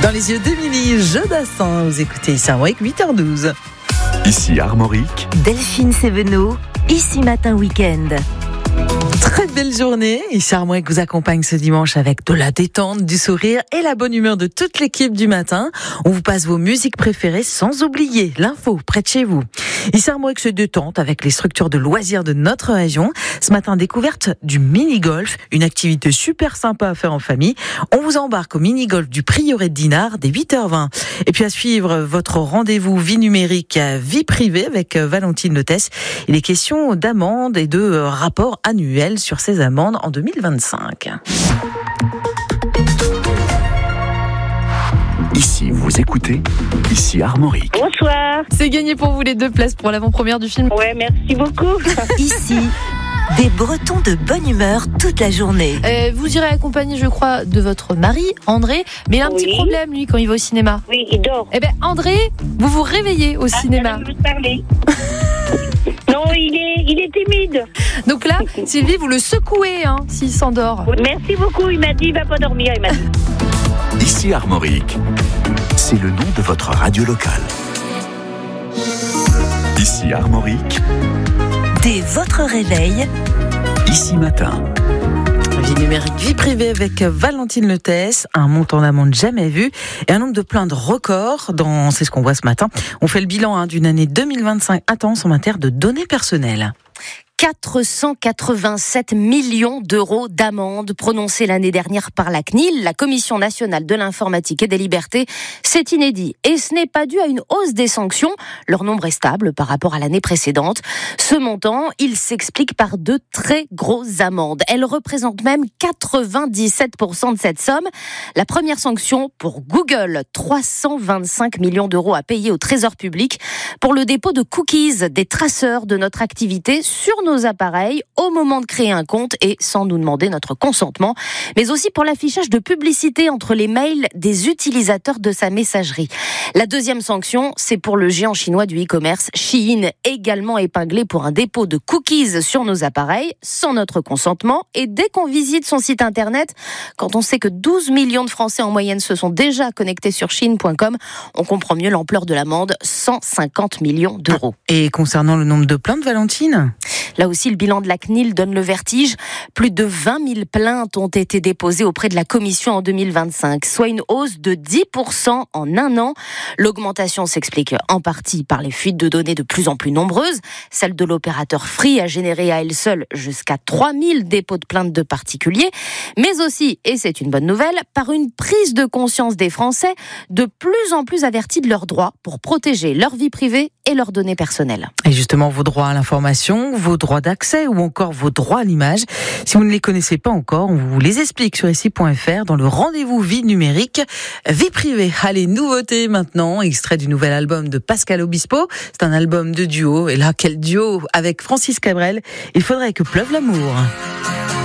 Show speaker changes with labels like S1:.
S1: Dans les yeux d'Émilie Jodassin, vous écoutez ici Armorique, 8h12.
S2: Ici Armorique.
S3: Delphine Sévenot, ici Matin Week-end.
S1: Très belle journée. Ici Armorique vous accompagne ce dimanche avec de la détente, du sourire et la bonne humeur de toute l'équipe du matin. On vous passe vos musiques préférées sans oublier l'info près de chez vous. Ici Armorique se détente avec les structures de loisirs de notre région. Ce matin, découverte du mini-golf, une activité super sympa à faire en famille. On vous embarque au mini-golf du Prieuré de Dinard dès 8h20. Et puis à suivre votre rendez-vous vie numérique, vie privée avec Valentine Lotès. Il est question d'amendes et de rapports annuels sur ces amendes en 2025.
S2: Ici, vous écoutez, ici Armorique.
S4: Bonsoir.
S5: C'est gagné pour vous les 2 places pour l'avant-première du film.
S4: Ouais, merci beaucoup.
S3: Ici, des Bretons de bonne humeur toute la journée.
S5: Vous irez accompagné, je crois, de votre mari, André. Mais il a un petit problème, lui, quand il va au cinéma.
S4: Oui, il dort.
S5: Eh bien, André, vous vous réveillez au cinéma.
S4: Je veux parler. Non, il est timide.
S5: Donc là, Sylvie, vous le secouez s'il s'endort.
S4: Merci beaucoup. Il m'a dit, il va pas dormir. Il m'a dit.
S2: Ici Armorique. C'est le nom de votre radio locale. Ici Armorique.
S3: Dès votre réveil,
S2: Ici Matin.
S1: Vie numérique, vie privée avec Valentine Lotès, un montant d'amende jamais vu et un nombre de plaintes record. C'est ce qu'on voit ce matin. On fait le bilan d'une année 2025 intense en matière de données personnelles.
S6: 487 millions d'euros d'amende prononcées l'année dernière par la CNIL, la Commission nationale de l'informatique et des libertés. C'est inédit et ce n'est pas dû à une hausse des sanctions. Leur nombre est stable par rapport à l'année précédente. Ce montant, il s'explique par de très grosses amendes. Elles représentent même 97% de cette somme. La première sanction pour Google, 325 millions d'euros à payer au Trésor public pour le dépôt de cookies, des traceurs de notre activité sur nos appareils au moment de créer un compte et sans nous demander notre consentement, mais aussi pour l'affichage de publicité entre les mails des utilisateurs de sa messagerie. La deuxième sanction, c'est pour le géant chinois du e-commerce Shein, également épinglé pour un dépôt de cookies sur nos appareils sans notre consentement. Et dès qu'on visite son site internet, quand on sait que 12 millions de Français en moyenne se sont déjà connectés sur Shein.com, on comprend mieux l'ampleur de l'amende, 150 millions d'euros.
S1: Et concernant le nombre de plaintes, Valentine ?
S6: Là aussi, le bilan de la CNIL donne le vertige. Plus de 20 000 plaintes ont été déposées auprès de la Commission en 2025, soit une hausse de 10% en un an. L'augmentation s'explique en partie par les fuites de données de plus en plus nombreuses. Celle de l'opérateur Free a généré à elle seule jusqu'à 3 000 dépôts de plaintes de particuliers, mais aussi, et c'est une bonne nouvelle, par une prise de conscience des Français de plus en plus avertis de leurs droits pour protéger leur vie privée et leurs données personnelles.
S1: Et justement, vos droits à l'information, vos droits d'accès ou encore vos droits à l'image. Si vous ne les connaissez pas encore, on vous les explique sur ici.fr dans le rendez-vous vie numérique, vie privée. Allez, nouveauté maintenant, extrait du nouvel album de Pascal Obispo. C'est un album de duo. Et là, quel duo avec Francis Cabrel. Il faudrait que pleuve l'amour.